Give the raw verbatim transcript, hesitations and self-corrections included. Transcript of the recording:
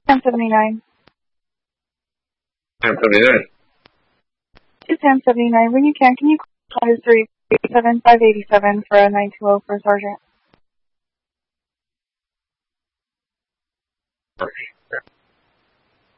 ten seventy-nine. ten seventy-nine. two ten seventy-nine. When you can, can you call three eight seven five eight seven for a nine two zero for Sergeant?